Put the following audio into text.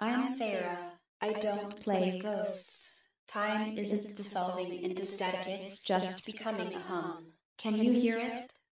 I'm Sarah. I don't play ghosts. Time isn't dissolving into static, it's just becoming a hum. Can you hear it?